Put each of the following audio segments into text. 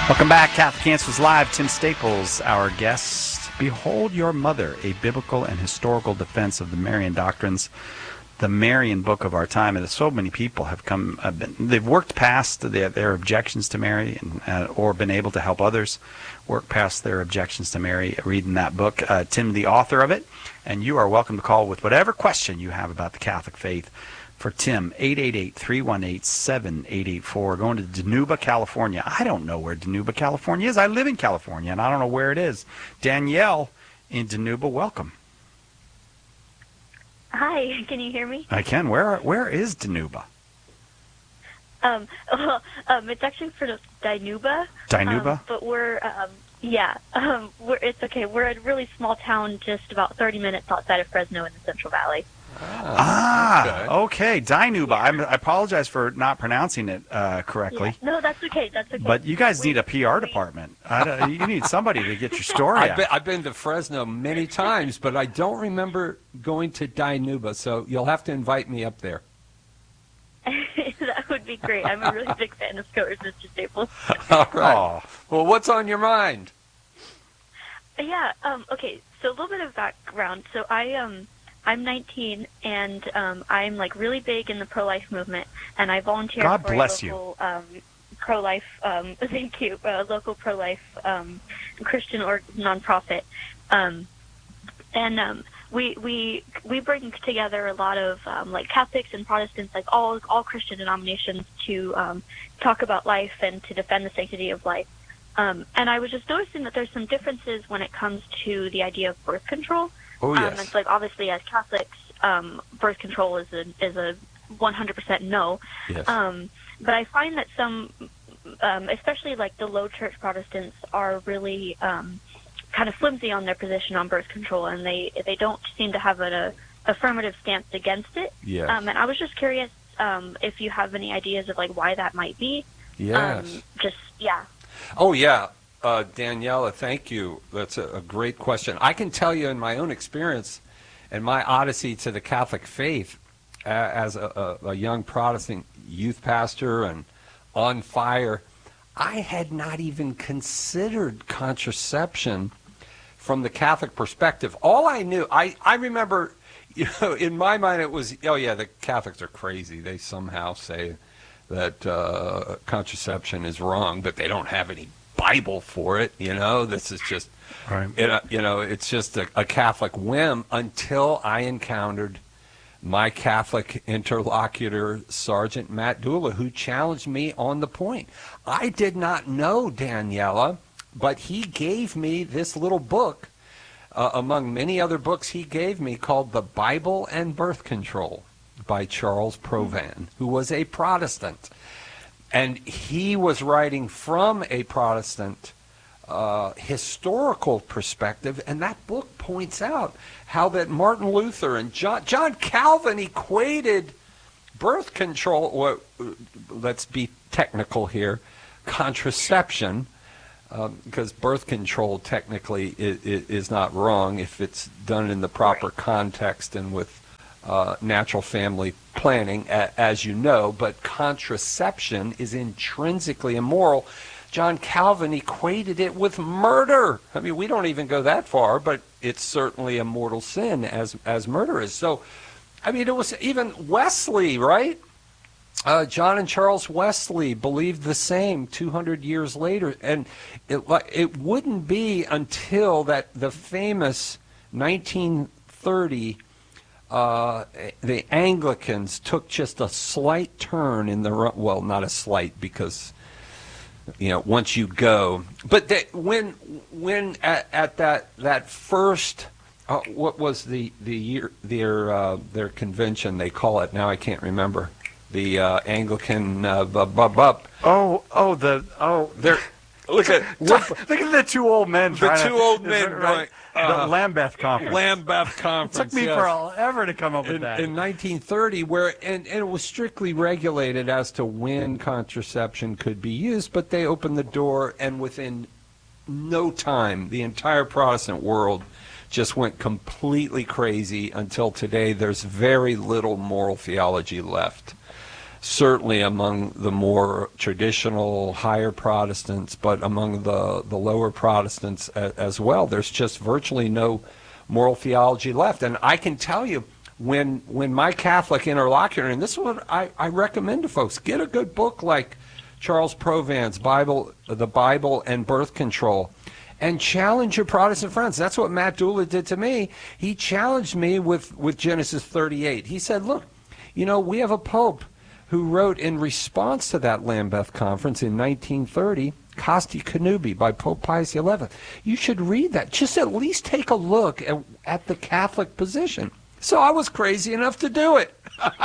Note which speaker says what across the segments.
Speaker 1: Welcome back. Catholic Answers Live. Tim Staples, our guest. Behold Your Mother, a biblical and historical defense of the Marian doctrines, the Marian book of our time. And so many people have they've worked past their objections to Mary or been able to help others work past their objections to Mary reading that book. Tim, the author of it, and you are welcome to call with whatever question you have about the Catholic faith. For Tim, 888-318-7884. Going to Dinuba, California. I don't know where Dinuba, California is. I live in California, and I don't know where it is. Danielle in Dinuba, welcome.
Speaker 2: Hi, can you hear me?
Speaker 1: I can. Where is Dinuba?
Speaker 2: It's actually for Dinuba.
Speaker 1: Dinuba?
Speaker 2: But it's okay. We're a really small town just about 30 minutes outside of Fresno in the Central Valley.
Speaker 1: Okay. Dinuba. Yeah. I apologize for not pronouncing it correctly.
Speaker 2: Yeah. No, that's okay.
Speaker 1: But you guys need a PR department. You need somebody to get your story out.
Speaker 3: I've been to Fresno many times, but I don't remember going to Dinuba, so you'll have to invite me up there.
Speaker 2: That would be great. I'm a really big fan of Scores, Mr. Staples.
Speaker 3: All right. Well, what's on your mind?
Speaker 2: Yeah. Okay. So a little bit of background. So I'm 19, and I'm like really big in the pro-life movement, and I volunteer for a local pro-life. Thank you, local pro-life Christian or nonprofit, and we bring together a lot of like Catholics and Protestants, like all Christian denominations, to talk about life and to defend the sanctity of life. And I was just noticing that there's some differences when it comes to the idea of birth control.
Speaker 3: Oh, yes.
Speaker 2: It's like, obviously, as Catholics, birth control is a 100% no.
Speaker 3: Yes.
Speaker 2: But I find that some, especially like the low church Protestants, are really kind of flimsy on their position on birth control, and they don't seem to have an affirmative stance against it.
Speaker 3: Yes.
Speaker 2: And I was just curious if you have any ideas of like why that might be.
Speaker 3: Yes.
Speaker 2: Oh,
Speaker 3: yeah. Daniela, thank you. That's a great question. I can tell you in my own experience and my odyssey to the Catholic faith as a young Protestant youth pastor and on fire, I had not even considered contraception from the Catholic perspective. All I knew, I remember, in my mind it was, oh yeah, the Catholics are crazy. They somehow say that contraception is wrong, but they don't have any Bible for it. This is just,
Speaker 1: right.
Speaker 3: It's just a Catholic whim, until I encountered my Catholic interlocutor, Sergeant Matt Dula, who challenged me on the point. I did not know, Daniela, but he gave me this little book, among many other books he gave me, called The Bible and Birth Control by Charles Provan, who was a Protestant. And he was writing from a Protestant historical perspective, and that book points out how that Martin Luther and John Calvin equated birth control, or let's be technical here, contraception, because birth control technically is not wrong if it's done in the proper context and with natural family planning, as you know, but contraception is intrinsically immoral. John Calvin equated it with murder. I mean, we don't even go that far, but it's certainly a mortal sin as murder is. So, I mean, it was even Wesley, right? John and Charles Wesley believed the same 200 years later, and it wouldn't be until that the famous 1930 the Anglicans took just a slight turn in the well, not a slight, because once you go, but when at that first what was the year their convention, they call it now, I can't remember, the Anglican Look at
Speaker 1: the two old men.
Speaker 3: Right.
Speaker 1: The Lambeth Conference.
Speaker 3: Lambeth Conference.
Speaker 1: It took me forever to come up with that.
Speaker 3: In 1930, and it was strictly regulated as to when contraception could be used, but they opened the door, and within no time, the entire Protestant world just went completely crazy until today. There's very little moral theology left. certainly among the more traditional, higher Protestants, but among the lower Protestants as well. There's just virtually no moral theology left. And I can tell you, when my Catholic interlocutor, and this is what I recommend to folks, get a good book like Charles Provan's The Bible and Birth Control, and challenge your Protestant friends. That's what Matt Dula did to me. He challenged me with Genesis 38. He said, look, we have a pope who wrote in response to that Lambeth Conference in 1930, Casti Connubii by Pope Pius XI. You should read that. Just at least take a look at the Catholic position. So I was crazy enough to do it.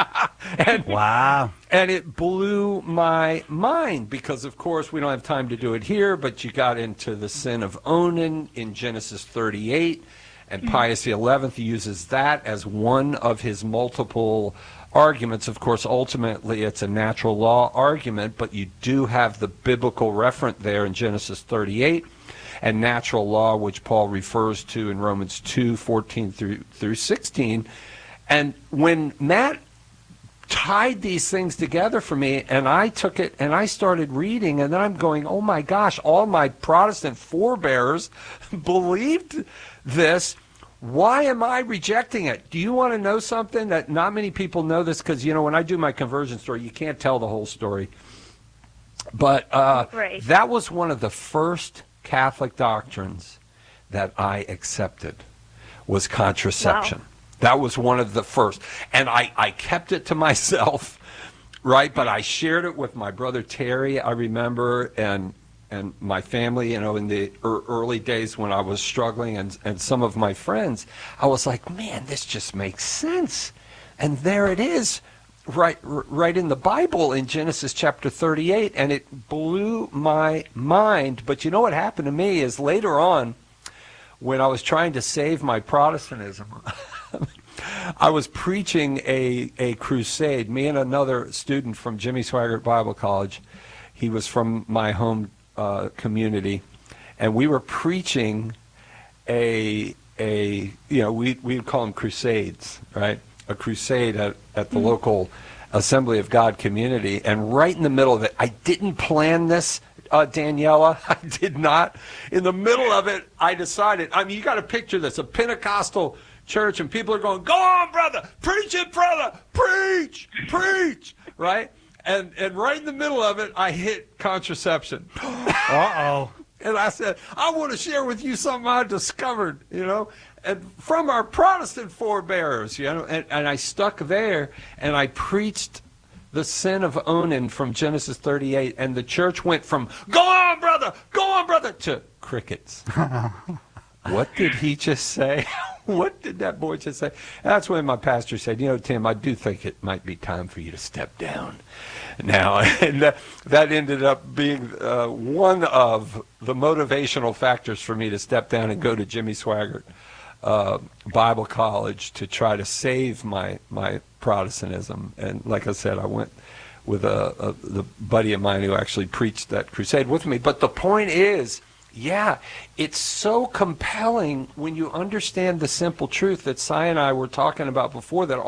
Speaker 1: Wow.
Speaker 3: And it blew my mind because, of course, we don't have time to do it here, but you got into the sin of Onan in Genesis 38, and Pius XI uses that as one of his multiple arguments. Of course, ultimately, it's a natural law argument, but you do have the biblical referent there in Genesis 38, and natural law, which Paul refers to in Romans 2:14 through 16. And when Matt tied these things together for me, and I took it and I started reading, and then I'm going, oh my gosh, all my Protestant forebears believed this. Why am I rejecting it? Do you want to know something that not many people know this? Because, when I do my conversion story, you can't tell the whole story. But
Speaker 2: right.
Speaker 3: That was one of the first Catholic doctrines that I accepted, was contraception. Wow. That was one of the first. And I kept it to myself, right? But I shared it with my brother Terry, I remember, and my family, in the early days when I was struggling, and some of my friends. I was like, man, this just makes sense. And there it is, right in the Bible in Genesis chapter 38, and it blew my mind. But you know what happened to me is later on, when I was trying to save my Protestantism, I was preaching a crusade. Me and another student from Jimmy Swaggart Bible College, he was from my home community, and we were preaching we'd call them crusades, right? A crusade at the local Assembly of God community, and right in the middle of it, I didn't plan this, Daniela, I did not. In the middle of it, I decided, you got to picture this, a Pentecostal church, and people are going, go on, brother, preach it, brother, preach, right? And right in the middle of it, I hit contraception.
Speaker 1: Uh-oh.
Speaker 3: And I said, I want to share with you something I discovered, and from our Protestant forebears, and I stuck there, and I preached the sin of Onan from Genesis 38, and the church went from, go on, brother, to crickets. What did he just say? What did that boy just say? And that's when my pastor said, Tim, I do think it might be time for you to step down now. And that ended up being one of the motivational factors for me to step down and go to Jimmy Swaggart Bible College to try to save my Protestantism. And like I said, I went with the buddy of mine who actually preached that crusade with me. But the point is, yeah, it's so compelling when you understand the simple truth that Si and I were talking about before, that